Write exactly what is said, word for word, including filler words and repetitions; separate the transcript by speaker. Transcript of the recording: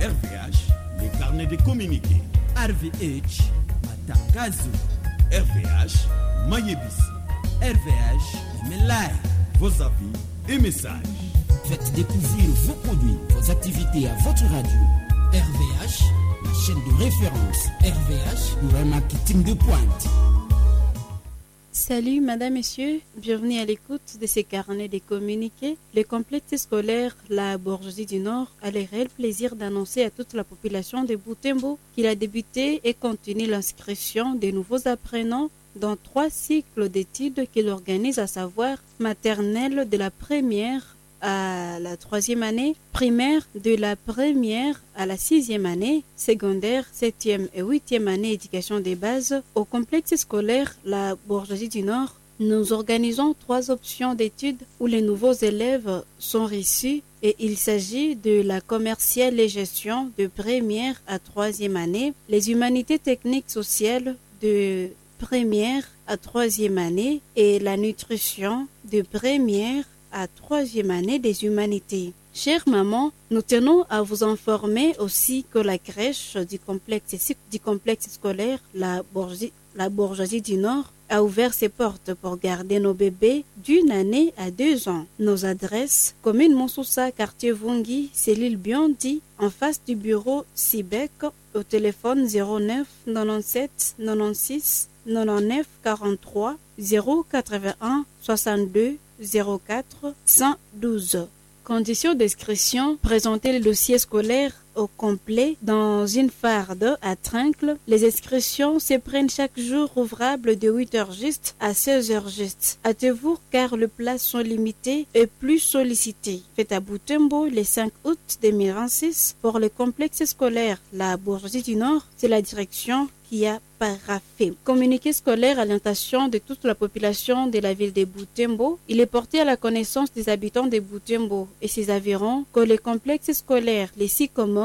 Speaker 1: R V H, les carnets de communiqués.
Speaker 2: R V H, matangazo.
Speaker 1: R V H, Mayebisi.
Speaker 2: R V H, Emelai.
Speaker 1: Vos avis et messages.
Speaker 2: Faites découvrir vos produits, vos activités à votre radio. R V H, la chaîne de référence. R V H pour un marketing de pointe.
Speaker 3: Salut Madame, Messieurs, bienvenue à l'écoute de ces carnets de communiqués. Le complexe scolaire La Bourgeoisie du Nord a le réel plaisir d'annoncer à toute la population de Butembo qu'il a débuté et continue l'inscription des nouveaux apprenants dans trois cycles d'études qu'il organise, à savoir maternelle de la première à la troisième année, primaire de la première à la sixième année, secondaire, septième et huitième année éducation des bases. Au complexe scolaire La Bourgeoisie du Nord, nous organisons trois options d'études où les nouveaux élèves sont reçus et il s'agit de la commerciale et gestion de première à troisième année, les humanités techniques sociales de première à troisième année et la nutrition de première à troisième année des humanités. Chère maman, nous tenons à vous informer aussi que la crèche du complexe, du complexe scolaire La Bourgeoisie, la Bourgeoisie du Nord a ouvert ses portes pour garder nos bébés d'une année à deux ans. Nos adresses: commune Monsoussa, quartier Vungi, cellule Biondi, en face du bureau Sibec, au téléphone zéro neuf quatre-vingt-dix-sept quatre-vingt-six quatre-vingt-neuf quarante-trois zéro quatre-vingt-un soixante-deux zéro quatre cent douze. Conditions d'inscription: présenter le dossier scolaire au complet dans une farde à tringle. Les inscriptions se prennent chaque jour ouvrable de huit heures juste à seize heures juste. Hâtez-vous car les places sont limitées et plus sollicitées. Faites à Butembo le cinq août deux mille vingt-six pour le complexe scolaire La Bourgeoisie du Nord. C'est la direction qui a paraphé. Communiqué scolaire à l'intention de toute la population de la ville de Butembo. Il est porté à la connaissance des habitants de Butembo et ses environs que le complexe scolaire Les Sycomores